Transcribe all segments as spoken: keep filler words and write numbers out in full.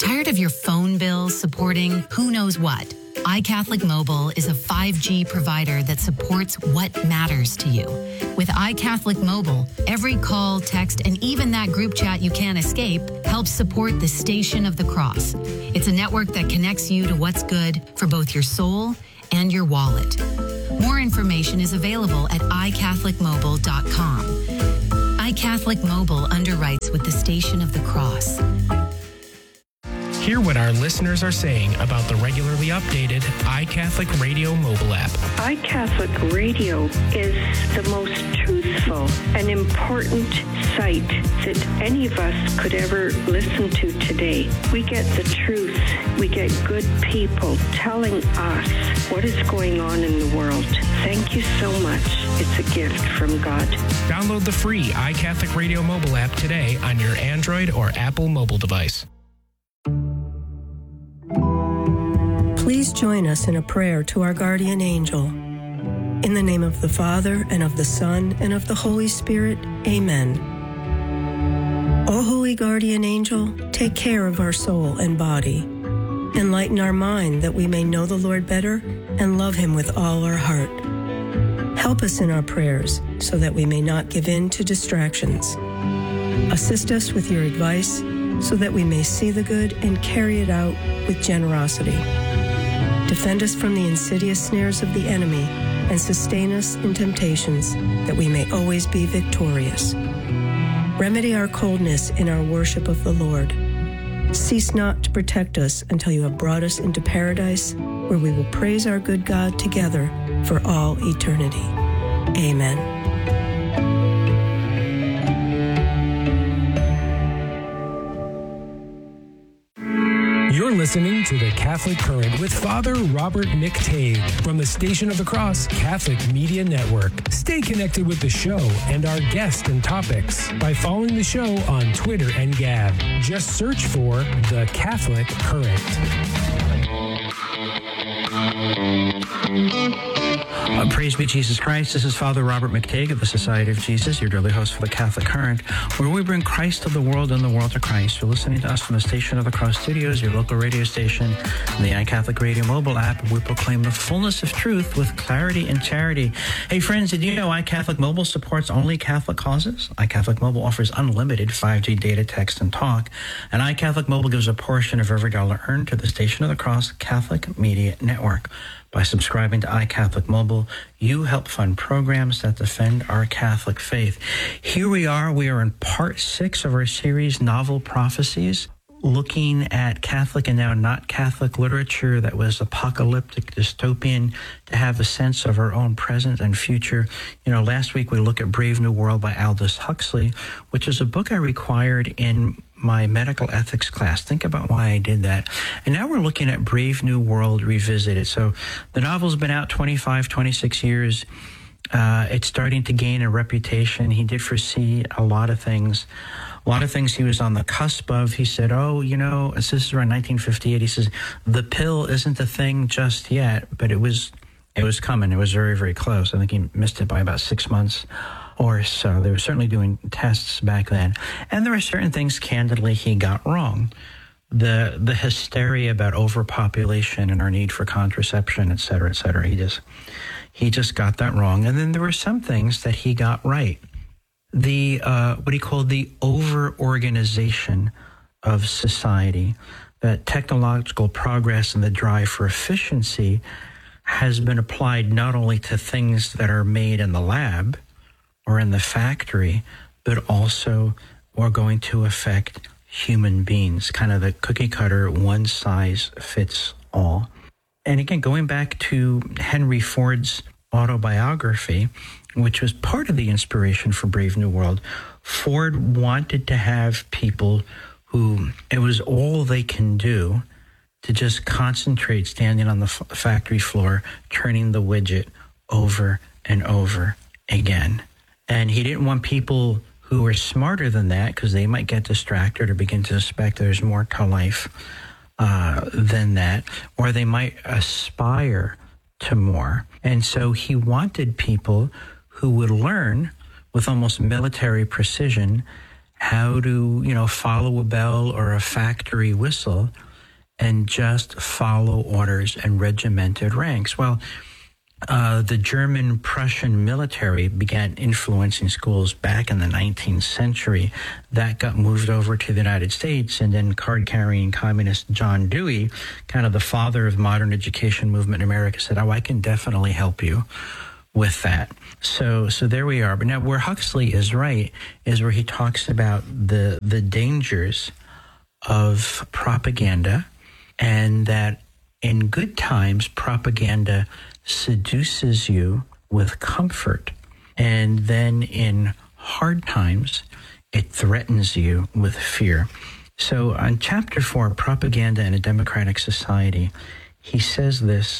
Tired of your phone bill supporting who knows what? iCatholic Mobile is a five G provider that supports what matters to you. With iCatholic Mobile, every call, text, and even that group chat you can't escape helps support the Station of the Cross. It's a network that connects you to what's good for both your soul and your wallet. More information is available at i catholic mobile dot com. iCatholic Mobile underwrites with the Station of the Cross. Hear what our listeners are saying about the regularly updated iCatholic Radio mobile app. iCatholic Radio is the most truthful and important site that any of us could ever listen to today. We get the truth. We get good people telling us what is going on in the world. Thank you so much. It's a gift from God. Download the free iCatholic Radio mobile app today on your Android or Apple mobile device. Please join us in a prayer to our guardian angel. In the name of the Father, and of the Son, and of the Holy Spirit, amen. O holy guardian angel, take care of our soul and body. Enlighten our mind that we may know the Lord better and love him with all our heart. Help us in our prayers so that we may not give in to distractions. Assist us with your advice so that we may see the good and carry it out with generosity. Defend us from the insidious snares of the enemy and sustain us in temptations that we may always be victorious. Remedy our coldness in our worship of the Lord. Cease not to protect us until you have brought us into paradise, where we will praise our good God together for all eternity. Amen. You're listening to The Catholic Current with Father Robert McTague from the Station of the Cross Catholic Media Network. Stay connected with the show and our guests and topics by following the show on Twitter and Gab. Just search for The Catholic Current. Uh, praise be Jesus Christ. This is Father Robert McTague of the Society of Jesus, your daily host for the Catholic Current, where we bring Christ to the world and the world to Christ. You're listening to us from the Station of the Cross Studios, your local radio station, and the iCatholic Radio mobile app. We proclaim the fullness of truth with clarity and charity. Hey friends, did you know iCatholic Mobile supports only Catholic causes? iCatholic Mobile offers unlimited five G data, text, and talk, and iCatholic Mobile gives a portion of every dollar earned to the Station of the Cross Catholic Media Network. By subscribing to iCatholic Mobile, you help fund programs that defend our Catholic faith. Here we are. We are in part six of our series, Novel Prophecies, looking at Catholic and now not Catholic literature that was apocalyptic, dystopian, to have a sense of our own present and future. You know, last week we looked at Brave New World by Aldous Huxley, which is a book I required in my medical ethics class. Think about why I did that. And now we're looking at Brave New World Revisited. So the novel's been out twenty-five, twenty-six years. Uh, it's starting to gain a reputation. He did foresee a lot of things. A lot of things he was on the cusp of. He said, oh, you know, this is around nineteen fifty-eight. He says, the pill isn't a thing just yet, but it was, it was coming. It was very, very close. I think he missed it by about six months or so. They were certainly doing tests back then. And there are certain things, candidly, he got wrong. The the hysteria about overpopulation and our need for contraception, et cetera, et cetera. He just, he just got that wrong. And then there were some things that he got right. The, uh, what he called the over-organization of society, that technological progress and the drive for efficiency has been applied not only to things that are made in the lab or in the factory, but also are going to affect human beings, kind of the cookie cutter, one size fits all. And again, going back to Henry Ford's autobiography, which was part of the inspiration for Brave New World, Ford wanted to have people who it was all they can do to just concentrate standing on the f- factory floor, turning the widget over and over again. And he didn't want people who were smarter than that, because they might get distracted or begin to suspect there's more to life uh, than that, or they might aspire to more. And so he wanted people who would learn with almost military precision how to, you know, follow a bell or a factory whistle and just follow orders and regimented ranks. Well, uh, the German-Prussian military began influencing schools back in the nineteenth century. That got moved over to the United States, and then card-carrying communist John Dewey, kind of the father of the modern education movement in America, said, oh, I can definitely help you with that. So so there we are. But now where Huxley is right is where he talks about the the dangers of propaganda, and that in good times, propaganda seduces you with comfort. And then in hard times, it threatens you with fear. So on chapter four, Propaganda in a Democratic Society, he says this: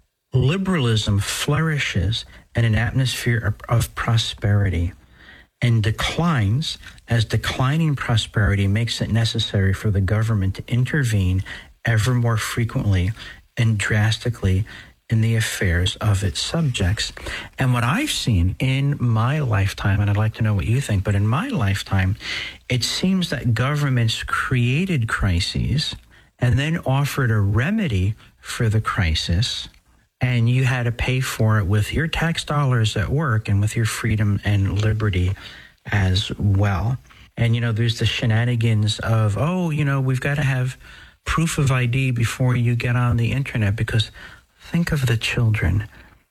liberalism flourishes in an atmosphere of, of prosperity and declines as declining prosperity makes it necessary for the government to intervene ever more frequently and drastically in the affairs of its subjects. And what I've seen in my lifetime, and I'd like to know what you think, but in my lifetime, it seems that governments created crises and then offered a remedy for the crisis, and you had to pay for it with your tax dollars at work and with your freedom and liberty as well. And, you know, there's the shenanigans of, oh, you know, we've got to have proof of I D before you get on the internet, because think of the children.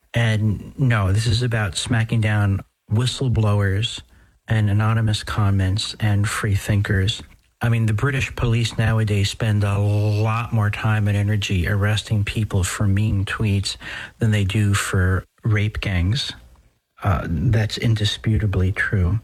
And no, this is about smacking down whistleblowers and anonymous comments and free thinkers. I mean, the British police nowadays spend a lot more time and energy arresting people for mean tweets than they do for rape gangs. Uh, that's indisputably true.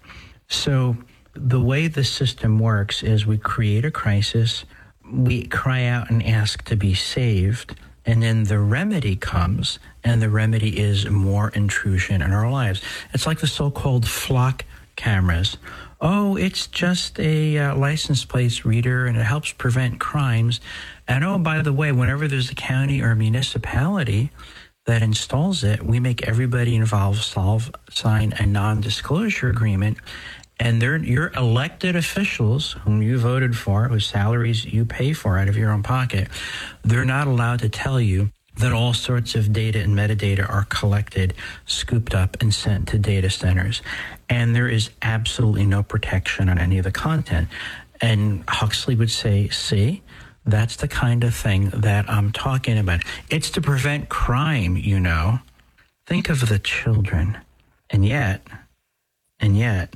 So the way the system works is we create a crisis, we cry out and ask to be saved, and then the remedy comes, and the remedy is more intrusion in our lives. It's like the so-called flock cameras. Oh, it's just a uh, license plate reader, and it helps prevent crimes. And oh, by the way, whenever there's a county or a municipality that installs it, we make everybody involved solve, sign a non-disclosure agreement. And they're your elected officials, whom you voted for, whose salaries you pay for out of your own pocket, they're not allowed to tell you that all sorts of data and metadata are collected, scooped up, and sent to data centers. And there is absolutely no protection on any of the content. And Huxley would say, see, that's the kind of thing that I'm talking about. It's to prevent crime, you know. Think of the children. And yet, and yet,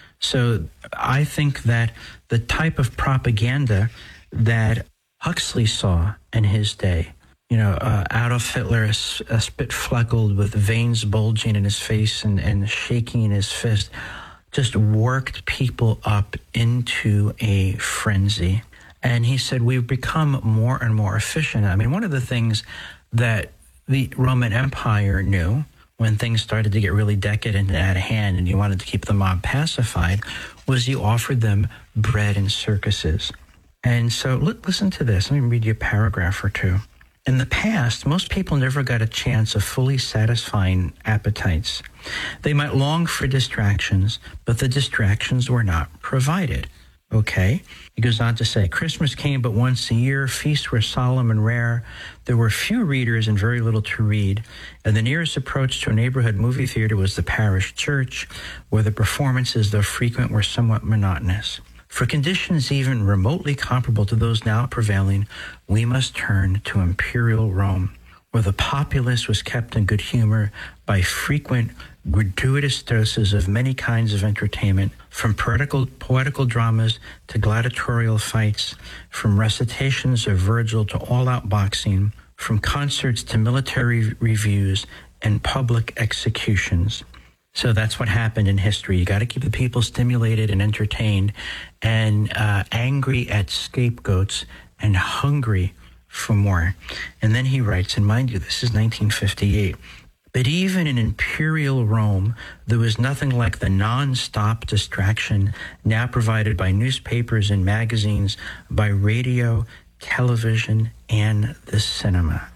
so I think that the type of propaganda that Huxley saw in his day, you know, uh, Adolf Hitler, a, a spit fleckled with veins bulging in his face and, and shaking in his fist, just worked people up into a frenzy. And he said, we've become more and more efficient. I mean, one of the things that the Roman Empire knew when things started to get really decadent and out of hand and you wanted to keep the mob pacified was you offered them bread and circuses. And so listen to this. Let me read you a paragraph or two. In the past, most people never got a chance of fully satisfying appetites. They might long for distractions, but the distractions were not provided. Okay? He goes on to say, Christmas came but once a year, feasts were solemn and rare, there were few readers and very little to read, and the nearest approach to a neighborhood movie theater was the parish church, where the performances, though frequent, were somewhat monotonous. For conditions even remotely comparable to those now prevailing, we must turn to imperial Rome, where the populace was kept in good humor by frequent, gratuitous doses of many kinds of entertainment, from poetical, poetical dramas to gladiatorial fights, from recitations of Virgil to all-out boxing, from concerts to military reviews and public executions. So that's what happened in history. You got to keep the people stimulated and entertained and uh, angry at scapegoats and hungry for more. And then he writes, and mind you, this is nineteen fifty-eight, but even in imperial Rome, there was nothing like the non-stop distraction now provided by newspapers and magazines, by radio, television, and the cinema.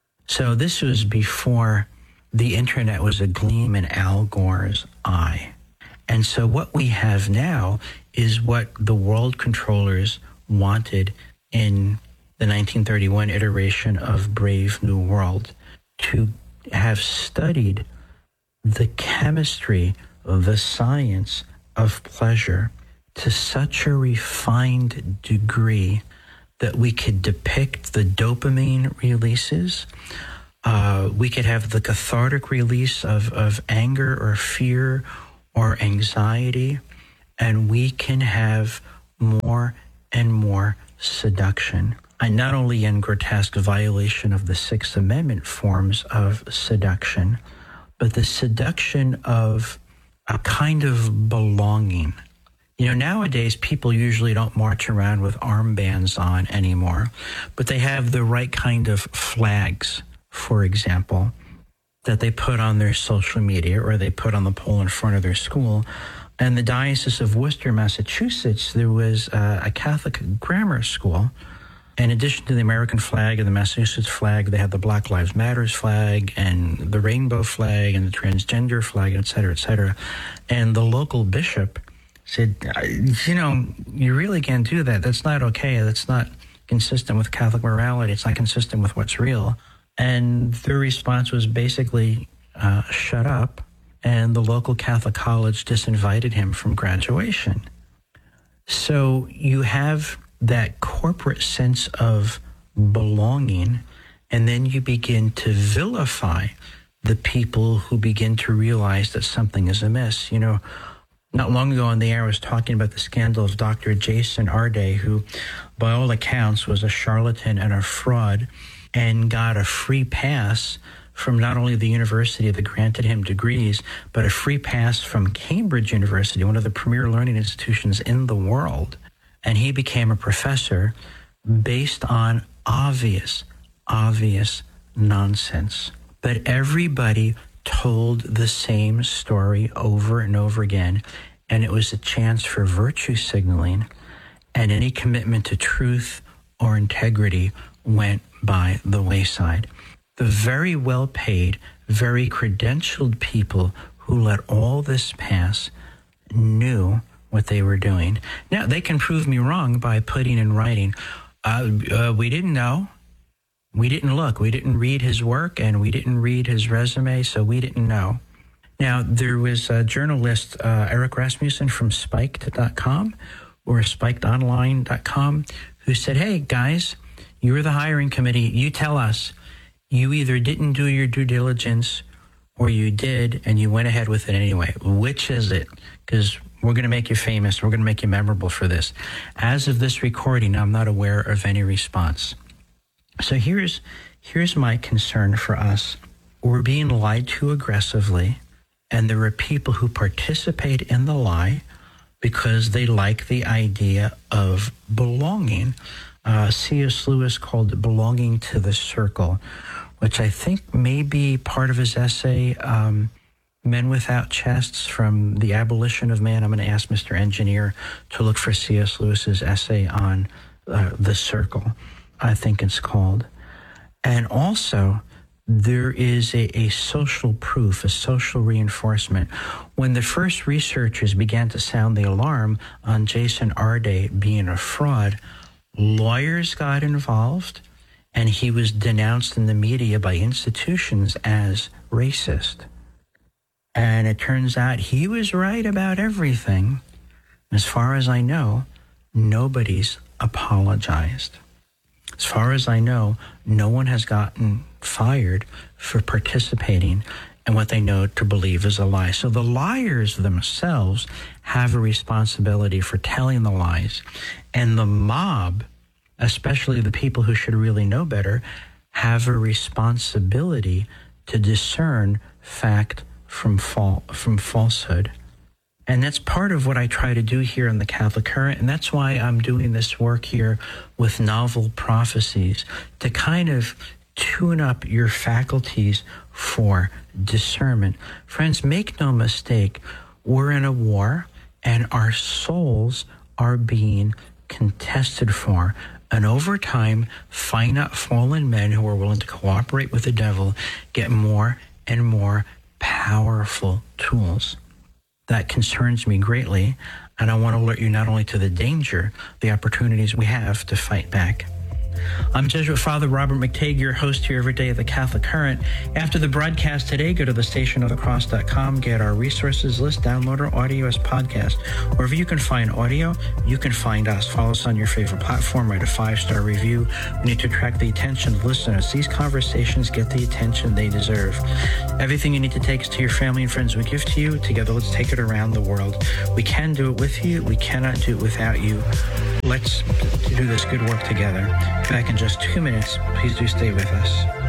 So this was before the internet was a gleam in Al Gore's eye. And so what we have now is what the world controllers wanted in the nineteen thirty-one iteration of Brave New World, to have studied the chemistry, the science of pleasure to such a refined degree that we could depict the dopamine releases. Uh, we could have the cathartic release of, of anger or fear or anxiety, and we can have more and more seduction. And not only in grotesque violation of the Sixth Amendment forms of seduction, but the seduction of a kind of belonging. You know, nowadays people usually don't march around with armbands on anymore, but they have the right kind of flags, for example, that they put on their social media or they put on the pole in front of their school. In the Diocese of Worcester, Massachusetts, there was uh, a Catholic grammar school. In addition to the American flag and the Massachusetts flag, they had the Black Lives Matter flag and the rainbow flag and the transgender flag, et cetera, et cetera. And the local bishop said, you know, you really can't do that. That's not okay. That's not consistent with Catholic morality. It's not consistent with what's real. And their response was basically, uh, shut up. And the local Catholic college disinvited him from graduation. So you have that corporate sense of belonging, and then you begin to vilify the people who begin to realize that something is amiss. You know, not long ago on the air, I was talking about the scandal of Doctor Jason Arday, who, by all accounts, was a charlatan and a fraud, and got a free pass from not only the university that granted him degrees, but a free pass from Cambridge University, one of the premier learning institutions in the world. And he became a professor based on obvious, obvious nonsense. But everybody told the same story over and over again, and it was a chance for virtue signaling, and any commitment to truth or integrity went by the wayside. The very well-paid, very credentialed people who let all this pass knew what they were doing. Now, they can prove me wrong by putting in writing, uh, uh, we didn't know, we didn't look, we didn't read his work, and we didn't read his resume, so we didn't know. Now, there was a journalist, uh, Eric Rasmussen from Spiked dot com or Spiked Online dot com, who said, hey, guys, you're the hiring committee, you tell us. You either didn't do your due diligence or you did and you went ahead with it anyway. Which is it? Because we're going to make you famous. We're going to make you memorable for this. As of this recording, I'm not aware of any response. So here's here's my concern for us. We're being lied to aggressively, and there are people who participate in the lie because they like the idea of belonging. Uh, C S Lewis called it belonging to the circle, which I think may be part of his essay, um, Men Without Chests, from the Abolition of Man. I'm going to ask Mister Engineer to look for C S Lewis's essay on uh, the circle, I think it's called. And also, there is a, a social proof, a social reinforcement. When the first researchers began to sound the alarm on Jason Arday being a fraud, lawyers got involved, and he was denounced in the media by institutions as racist. And it turns out he was right about everything. As far as I know, nobody's apologized. As far as I know, no one has gotten fired for participating in what they know to believe is a lie. So the liars themselves have a responsibility for telling the lies. And the mob, especially the people who should really know better, have a responsibility to discern fact from fal- from falsehood. And that's part of what I try to do here in the Catholic Current, and that's why I'm doing this work here with Novel Prophecies, to kind of tune up your faculties for discernment. Friends, make no mistake, we're in a war, and our souls are being contested for. And over time, finite fallen men who are willing to cooperate with the devil get more and more powerful tools. That concerns me greatly, and I want to alert you not only to the danger, the opportunities we have to fight back. I'm Jesuit Father Robert McTague, your host here every day at the Catholic Current. After the broadcast today, go to the station of the cross dot com, get our resources list, download our audio as podcast. Wherever you can find audio, you can find us. Follow us on your favorite platform, write a five-star review. We need to attract the attention of listeners. These conversations get the attention they deserve. Everything you need to take is to your family and friends we give to you. Together, let's take it around the world. We can do it with you. We cannot do it without you. Let's do this good work together. Back in just two minutes. Please do stay with us.